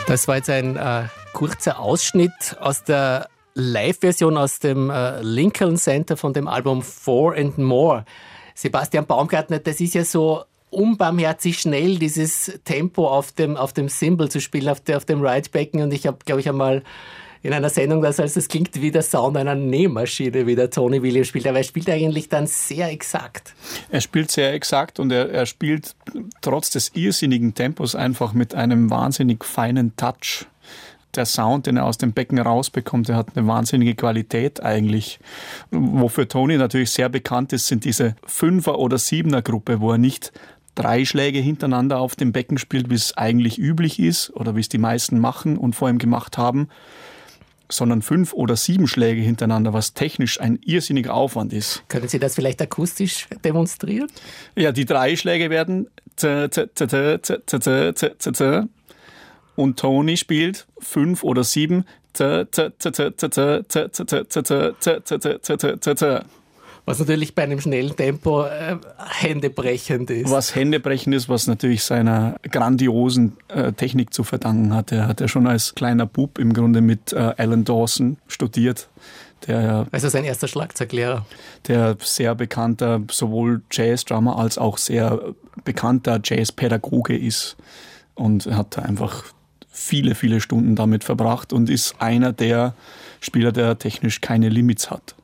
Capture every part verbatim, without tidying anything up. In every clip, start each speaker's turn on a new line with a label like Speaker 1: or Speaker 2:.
Speaker 1: Das war jetzt ein äh, kurzer Ausschnitt aus der Live-Version aus dem äh, Lincoln Center von dem Album Four and More. Sebastian Baumgartner, das ist ja so unbarmherzig schnell, dieses Tempo auf dem, auf dem Cymbal zu spielen, auf, der, auf dem Ridebecken. Und ich habe, glaube ich, einmal in einer Sendung, das heißt, es klingt wie der Sound einer Nähmaschine, wie der Tony Williams spielt. Aber er spielt eigentlich dann sehr exakt.
Speaker 2: Er spielt sehr exakt und er, er spielt trotz des irrsinnigen Tempos einfach mit einem wahnsinnig feinen Touch. Der Sound, den er aus dem Becken rausbekommt, der hat eine wahnsinnige Qualität eigentlich. Wofür Tony natürlich sehr bekannt ist, sind diese Fünfer- oder Siebener-Gruppe, wo er nicht drei Schläge hintereinander auf dem Becken spielt, wie es eigentlich üblich ist oder wie es die meisten machen und vor ihm gemacht haben, sondern fünf oder sieben Schläge hintereinander, was technisch ein irrsinniger Aufwand ist.
Speaker 1: Können Sie das vielleicht akustisch demonstrieren?
Speaker 2: Ja, die drei Schläge werden z, z, z, z, z, z, z, z, z, und Tony spielt fünf oder sieben z, z, z, z, z, z, z, z, z, z, z, z.
Speaker 1: Was natürlich bei einem schnellen Tempo äh, händebrechend ist.
Speaker 2: Was händebrechend ist, was natürlich seiner grandiosen äh, Technik zu verdanken hat. Er hat ja schon als kleiner Bub im Grunde mit äh, Alan Dawson studiert. Der,
Speaker 1: also sein erster Schlagzeuglehrer.
Speaker 2: Der sehr bekannter sowohl Jazz-Drummer als auch sehr bekannter Jazz-Pädagoge ist. Und er hat einfach viele, viele Stunden damit verbracht und ist einer der Spieler, der technisch keine Limits hat.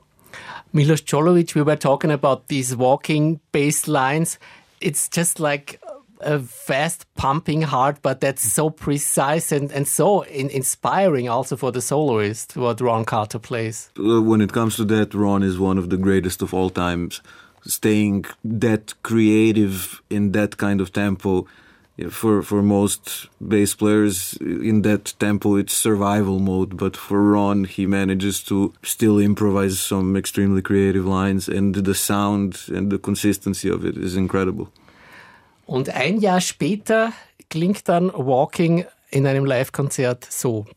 Speaker 1: Milos Jolovic, we were talking about these walking bass lines. It's just like a fast pumping heart, but that's so precise and, and so in, inspiring also for the soloist, what Ron Carter plays.
Speaker 3: When it comes to that, Ron is one of the greatest of all times. Staying that creative in that kind of tempo. Yeah, for, for most bass players in that tempo, it's survival mode. But for Ron, he manages to still improvise some extremely creative lines, and the sound and the consistency of it is incredible.
Speaker 1: Und ein Jahr später klingt dann Walking in einem Live-Konzert so.